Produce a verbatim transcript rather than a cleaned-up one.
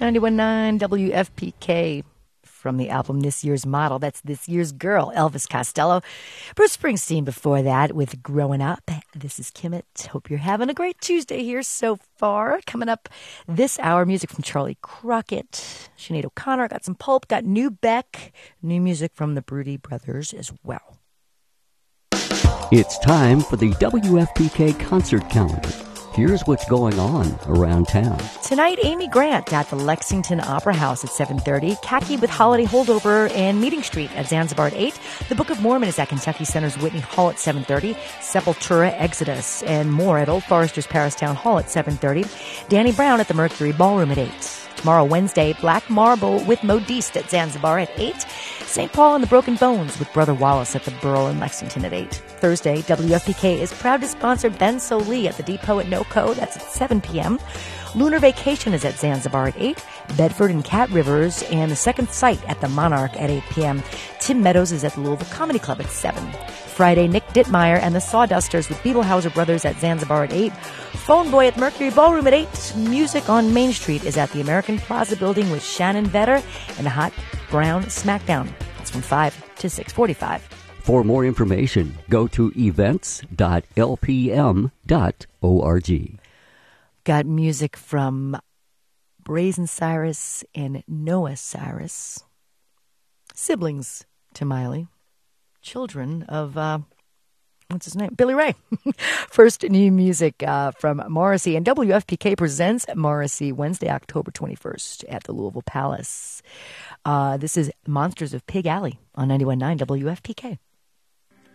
ninety-one point nine W F P K. From the album This Year's Model, that's This Year's Girl, Elvis Costello. Bruce Springsteen before that with Growing Up. This is Kimmit. Hope you're having a great Tuesday here so far. Coming up this hour, music from Charlie Crockett, Sinead O'Connor, got some Pulp, got New Beck, new music from the Broody Brothers as well. It's time for the W F P K concert calendar. Here's what's going on around town. Tonight, Amy Grant at the Lexington Opera House at seven thirty. Khaki with Holiday Holdover and Meeting Street at Zanzibar at eight. The Book of Mormon is at Kentucky Center's Whitney Hall at seven thirty. Sepultura, Exodus, and more at Old Forester's Paris Town Hall at seven thirty. Danny Brown at the Mercury Ballroom at eight. Tomorrow, Wednesday, Black Marble with Modiste at Zanzibar at eight. Saint Paul and the Broken Bones with Brother Wallace at the Burl in Lexington at eight. Thursday, W F P K is proud to sponsor Ben Solee at the Depot at NoCo. That's at seven p.m. Lunar Vacation is at Zanzibar at eight. Bedford and Cat Rivers and the Second Sight at the Monarch at eight p.m. Tim Meadows is at the Louisville Comedy Club at seven. Friday, Nick Dittmeyer and the Sawdusters with Bibelhauser Brothers at Zanzibar at eight. Phone Boy at Mercury Ballroom at eight. Music on Main Street is at the American Plaza Building with Shannon Vetter and the Hot Brown Smackdown. That's from five to six forty-five. For more information, go to events dot l p m dot org. Got music from Brazen Cyrus and Noah Cyrus. Siblings to Miley. Children of, uh, what's his name? Billy Ray. First new music uh, from Morrissey. And W F P K presents Morrissey Wednesday, October twenty-first at the Louisville Palace. Uh, this is Monsters of Pig Alley on ninety-one point nine W F P K.